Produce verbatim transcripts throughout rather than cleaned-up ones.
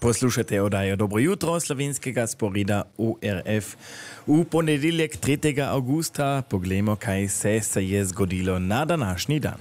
Poslušate oddajo Dobro jutro slovenskega sporeda U R F. V ponedeljek tretjega augusta poglejmo, kaj se se je zgodilo na današnji dan.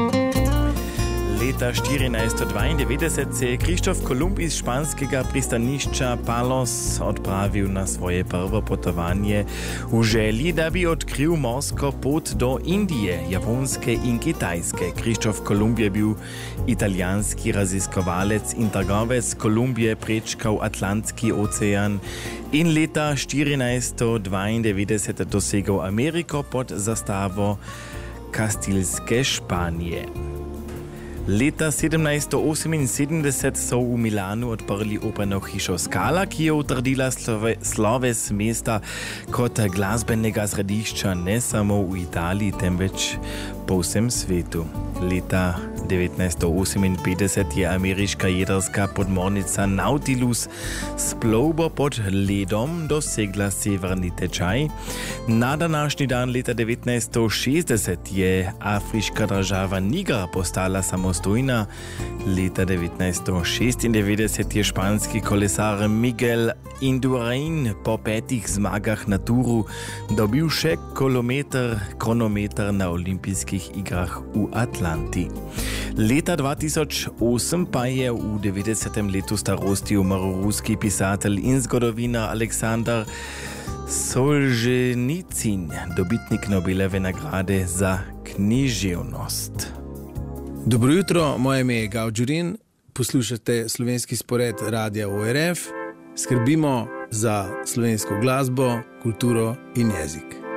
Leta štirinajststo dvaindevetdeset se je Krištof Kolumb iz španskega pristanišča Palos odpravil na svoje prvo potovanje v želji, da bi odkril morsko pot do Indije, Japonske in Kitajske. Krištof Kolumb je bil italijanski raziskovalec in trgovec. Kolumb je prečkal Atlantski ocean in leta štirinajststo dvaindevetdeset dosegel Ameriko pod zastavo Kastilske Španije. Leta sedemnajststo oseminsedemdeset so v Milanu odprli operno hišo Scala, ki je utrdila slove, sloves mesta kot glasbenega središča ne samo v Italiji, temveč po vsem svetu. Leta devetnajststo oseminpetdeset je ameriška jedrska podmornica Nautilus s plovbo pod ledom dosegla severni tečaj. Na današnji dan leta devetnajststo šestdeset je afriška država Niger postala samostojna. Leta devetnajststo šestindevetdeset je španski kolesar Miguel Indurain po petih zmagah na Turu dobil še kilometer, kronometer na olimpijskih igrah v Atlanti. Leta dva tisoč osem pa je v devetdesetem letu starosti umrl ruski pisatelj in zgodovinar Aleksandar Solženicin, dobitnik Nobelove nagrade za književnost. Dobro jutro, moje ime je Gav Đurin, poslušate slovenski spored Radia U R F, skrbimo za slovensko glasbo, kulturo in jezik.